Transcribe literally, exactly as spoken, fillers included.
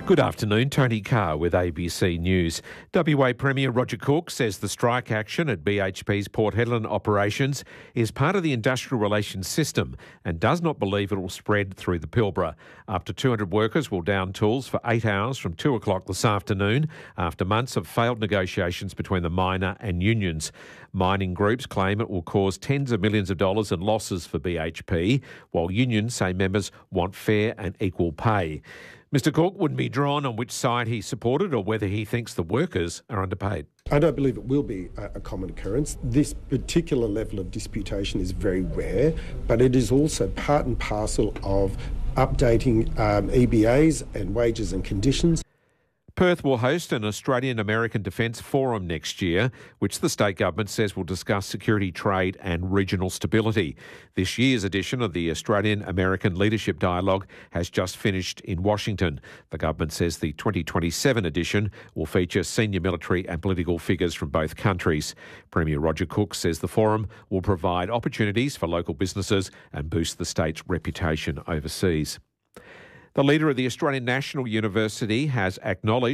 Good afternoon, Tony Carr with A B C News. W A Premier Roger Cook says the strike action at B H P's Port Hedland operations is part of the industrial relations system and does not believe it will spread through the Pilbara. Up to two hundred workers will down tools for eight hours from two o'clock this afternoon after months of failed negotiations between the miner and unions. Mining groups claim it will cause tens of millions of dollars in losses for B H P, while unions say members want fair and equal pay. Mister Cook wouldn't be drawn on which side he supported or whether he thinks the workers are underpaid. I don't believe it will be a, a common occurrence. This particular level of disputation is very rare, but it is also part and parcel of updating um, E B As and wages and conditions. Perth will host an Australian-American Defence Forum next year, which the state government says will discuss security, trade and regional stability. This year's edition of the Australian-American Leadership Dialogue has just finished in Washington. The government says the twenty twenty-seven edition will feature senior military and political figures from both countries. Premier Roger Cook says the forum will provide opportunities for local businesses and boost the state's reputation overseas. The leader of the Australian National University has acknowledged